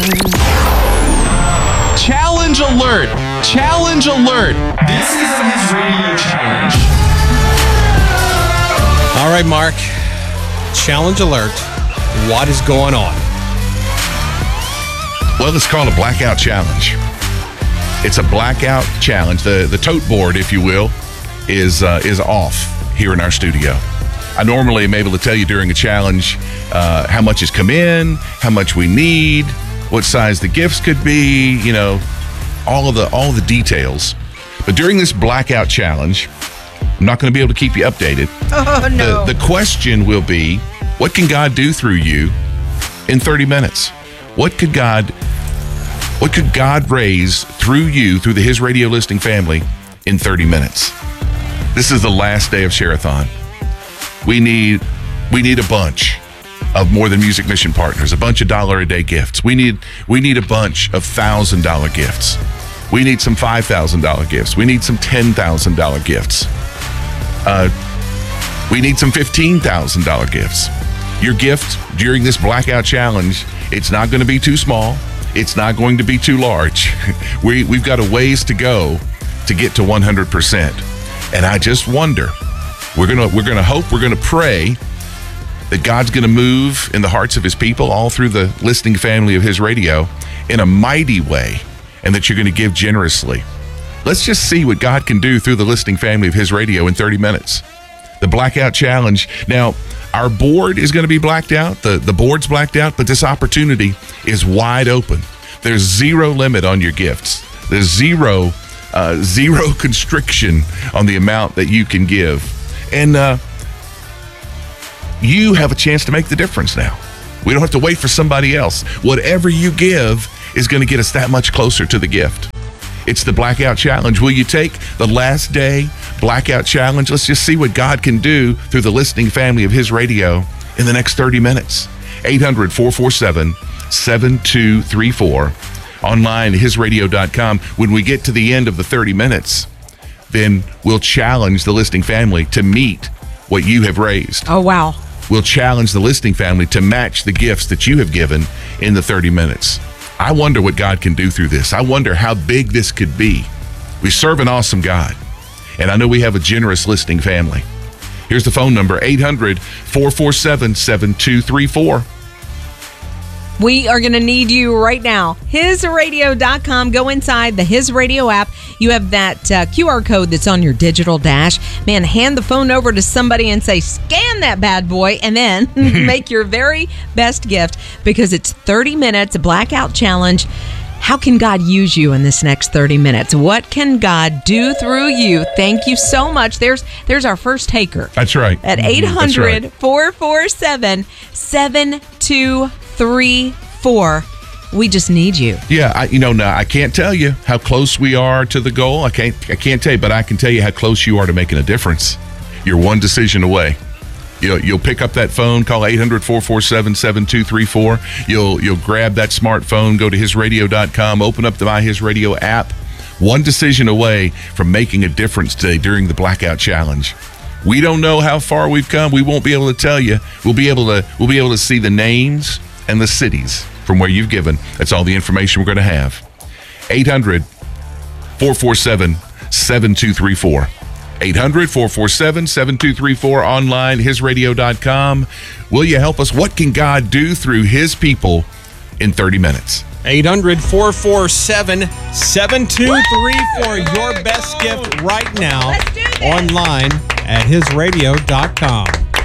Challenge alert! Challenge alert! This is the His Radio Challenge. All right, Mark. Challenge alert. What is going on? Well, it's called a blackout challenge. It's a blackout challenge. The tote board, if you will, is off here in our studio. I normally am able to tell you during a challenge how much has come in, how much we need, what size the gifts could be, you know, all the details. But during this blackout challenge, I'm not going to be able to keep you updated. Oh, no. The question will be, what can God do through you in 30 minutes? What could God raise through you, through the His Radio Listing family, in 30 minutes? This is the last day of Share-a-thon. We need a bunch of More Than Music Mission partners, a bunch of $1-a-day gifts. We need a bunch of $1,000 gifts. We need some $5,000 gifts. We need some $10,000 gifts. We need some $15,000 gifts. Your gift during this blackout challenge, it's not going to be too small. It's not going to be too large. We've got a ways to go to get to 100%. And I just wonder, we're gonna hope, we're gonna pray that God's gonna move in the hearts of His people all through the listening family of His Radio in a mighty way, and that you're gonna give generously. Let's just see what God can do through the listening family of His Radio in 30 minutes. The blackout challenge. Now, our board is going to be blacked out. The board's blacked out, but this opportunity is wide open. There's zero limit on your gifts. There's zero constriction on the amount that you can give. And you have a chance to make the difference now. We don't have to wait for somebody else. Whatever you give is going to get us that much closer to the gift. It's the Blackout Challenge. Will you take the last day Blackout Challenge? Let's just see what God can do through the listening family of His Radio in the next 30 minutes. 800-447-7234. Online, hisradio.com. When we get to the end of the 30 minutes, then we'll challenge the listening family to meet what you have raised. Oh, wow. We'll challenge the listening family to match the gifts that you have given in the 30 minutes. I wonder what God can do through this. I wonder how big this could be. We serve an awesome God, and I know we have a generous listening family. Here's the phone number, 800-447-7234. We are going to need you right now. HisRadio.com. Go inside the His Radio app. You have that QR code that's on your digital dash. Man, hand the phone over to somebody and say, scan that bad boy, and then make your very best gift, because it's 30 minutes, a blackout challenge. How can God use you in this next 30 minutes? What can God do through you? Thank you so much. There's our first taker. That's right. At 800-447-7234. We just need you. Yeah, I can't tell you how close we are to the goal. I can't tell you, but I can tell you how close you are to making a difference. You're one decision away. You'll pick up that phone, call 800-447-7234. You'll grab that smartphone, go to hisradio.com, open up the My His Radio app. One decision away from making a difference today during the Blackout Challenge. We don't know how far we've come. We won't be able to tell you. We'll be able to see the names and the cities from where you've given. That's all the information we're going to have. 800-447-7234. 800-447-7234. Online, hisradio.com. Will you help us? What can God do through His people in 30 minutes? 800-447-7234. Your best gift right now. Online at hisradio.com.